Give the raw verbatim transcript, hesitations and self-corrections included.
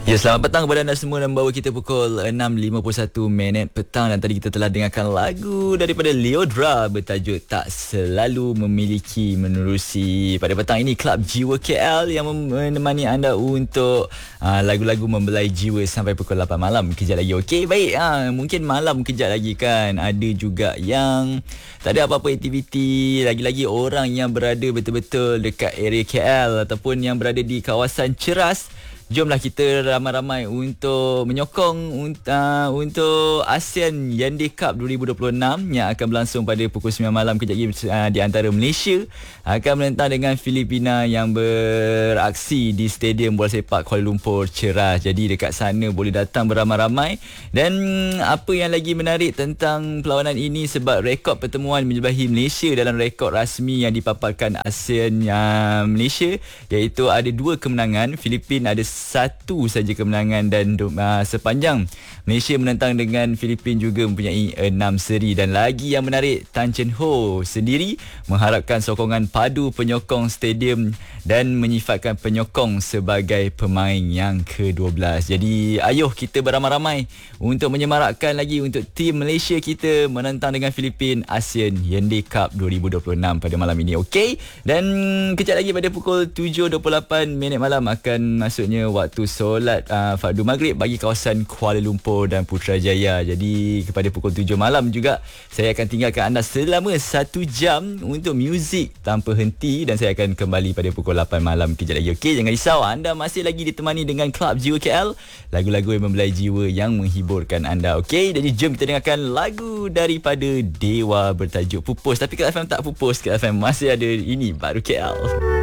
Ya, selamat petang kepada anda semua dan bawa kita pukul enam lima puluh satu minit petang dan tadi kita telah dengarkan lagu daripada Leodra bertajuk Tak Selalu Memiliki Menerusi. Pada petang ini Klub Jiwa K L yang menemani anda untuk uh, lagu-lagu membelai jiwa sampai pukul lapan malam. Kejap lagi. Okey, baik. Uh, mungkin malam kejap lagi kan. Ada juga yang tak ada apa-apa aktiviti. Lagi-lagi orang yang berada betul-betul dekat area K L ataupun yang berada di kawasan Ceras. Jomlah kita ramai-ramai untuk menyokong uh, untuk ASEAN Hyundai Cup dua ribu dua puluh enam yang akan berlangsung pada pukul sembilan malam kejap lagi uh, di antara Malaysia akan menentang dengan Filipina yang beraksi di Stadium Bola Sepak Kuala Lumpur Ceras. Jadi dekat sana boleh datang beramai-ramai. Dan apa yang lagi menarik tentang perlawanan ini sebab rekod pertemuan menjelajahi Malaysia dalam rekod rasmi yang dipaparkan ASEAN uh, Malaysia, iaitu ada dua kemenangan, Filipina ada satu saja kemenangan dan uh, sepanjang Malaysia menentang dengan Filipina juga mempunyai enam seri. Dan lagi yang menarik, Tan Chen Ho sendiri mengharapkan sokongan padu penyokong stadium dan menyifatkan penyokong sebagai pemain yang ke dua belas. Jadi ayuh kita beramai-ramai untuk menyemarakkan lagi untuk tim Malaysia kita menentang dengan Filipina ASEAN Hyundai Cup dua ribu dua puluh enam pada malam ini. Okey, dan kejap lagi pada pukul tujuh dua puluh lapan minit malam akan masuknya waktu solat uh, fardu maghrib bagi kawasan Kuala Lumpur dan Putrajaya. Jadi kepada pukul tujuh malam juga saya akan tinggalkan anda selama satu jam untuk muzik tanpa henti dan saya akan kembali pada pukul lapan malam kejap lagi. Okey, jangan risau, anda masih lagi ditemani dengan Klub Jiwa K L, lagu-lagu yang membelai jiwa yang menghiburkan anda. Okey, jadi jom kita dengarkan lagu daripada Dewa bertajuk Pupus. Tapi Kat F M tak pupus, Kat F M masih ada ini baru K L.